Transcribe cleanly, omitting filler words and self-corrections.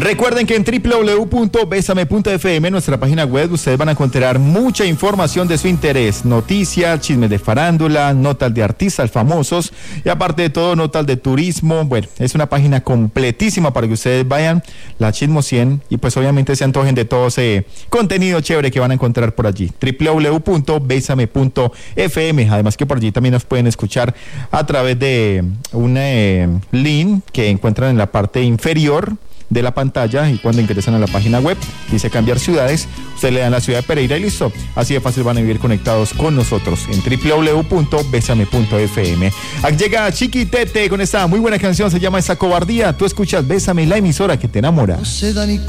Recuerden que en www.besame.fm, nuestra página web, ustedes van a encontrar mucha información de su interés, noticias, chismes de farándula, notas de artistas famosos y aparte de todo, notas de turismo. Bueno, es una página completísima para que ustedes vayan, la chismosien y pues obviamente se antojen de todo ese contenido chévere que van a encontrar por allí. www.besame.fm. Además que por allí también nos pueden escuchar a través de un link que encuentran en la parte inferior de la pantalla, y cuando ingresan a la página web dice cambiar ciudades, ustedes le dan la ciudad de Pereira y listo, así de fácil van a vivir conectados con nosotros en www.besame.fm. Llega Chiquitete con esta muy buena canción, se llama Esa Cobardía. Tú escuchas Bésame, la emisora que te enamora.